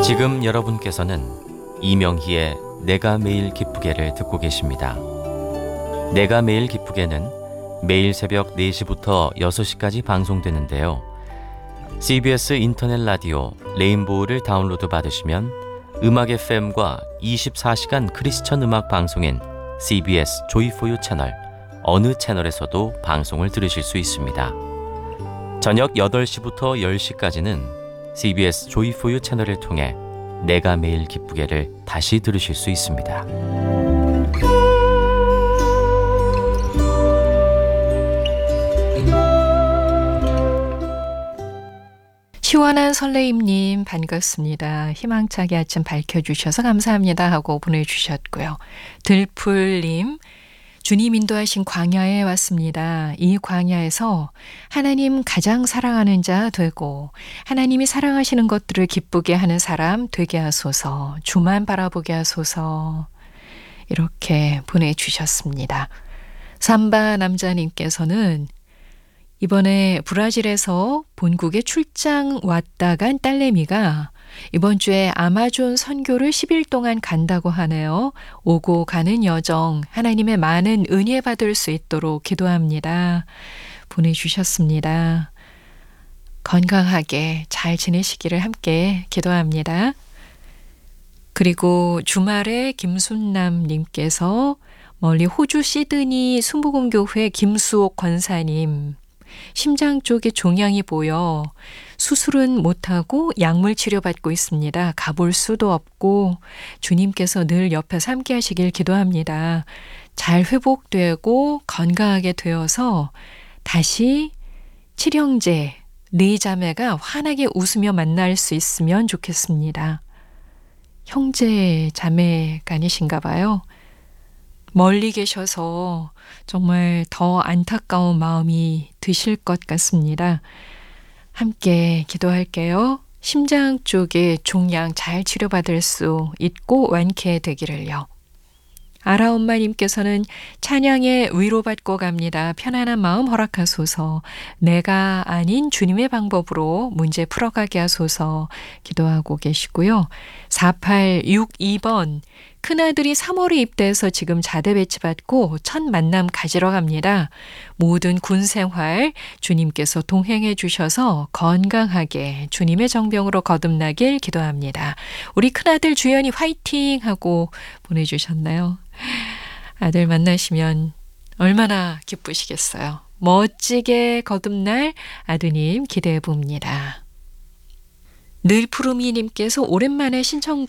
지금 여러분께서는 이명희의 내가 매일 기쁘게를 듣고 계십니다. 내가 매일 기쁘게는 매일 새벽 4시부터 6시까지 방송되는데요. CBS 인터넷 라디오 레인보우를 다운로드 받으시면 음악 FM과 24시간 크리스천 음악 방송인 CBS 조이포유 채널 어느 채널에서도 방송을 들으실 수 있습니다. 저녁 8시부터 10시까지는 CBS 조이포유 채널을 통해 내가 매일 기쁘게를 다시 들으실 수 있습니다. 시원한 설레임님 반갑습니다. 희망차게 아침 밝혀주셔서 감사합니다 하고 보내주셨고요. 들풀님, 주님 인도하신 광야에 왔습니다. 이 광야에서 하나님 가장 사랑하는 자 되고 하나님이 사랑하시는 것들을 기쁘게 하는 사람 되게 하소서. 주만 바라보게 하소서. 이렇게 보내주셨습니다. 삼바 남자님께서는 이번에 브라질에서 본국에 출장 왔다 간 딸내미가 이번 주에 아마존 선교를 10일 동안 간다고 하네요. 오고 가는 여정 하나님의 많은 은혜 받을 수 있도록 기도합니다. 보내주셨습니다. 건강하게 잘 지내시기를 함께 기도합니다. 그리고 주말에 김순남님께서 멀리 호주 시드니 순복음교회 김수옥 권사님, 심장 쪽에 종양이 보여 수술은 못하고 약물 치료받고 있습니다. 가볼 수도 없고 주님께서 늘 옆에서 함께 하시길 기도합니다. 잘 회복되고 건강하게 되어서 다시 칠형제, 네 자매가 환하게 웃으며 만날 수 있으면 좋겠습니다. 형제 자매가 아니신가 봐요. 멀리 계셔서 정말 더 안타까운 마음이 드실 것 같습니다. 함께 기도할게요. 심장 쪽에 종양 잘 치료받을 수 있고 완쾌되기를요. 아라엄마님께서는 찬양에 위로받고 갑니다. 편안한 마음 허락하소서. 내가 아닌 주님의 방법으로 문제 풀어가게 하소서 기도하고 계시고요. 4862번 큰아들이 3월에 입대해서 지금 자대 배치받고 첫 만남 가지러 갑니다. 모든 군생활 주님께서 동행해 주셔서 건강하게 주님의 정병으로 거듭나길 기도합니다. 우리 큰아들 주연이 화이팅 하고 보내주셨나요? 아들 만나시면 얼마나 기쁘시겠어요. 멋지게 거듭날 아드님 기대해 봅니다. 늘푸르미님께서 오랜만에 신청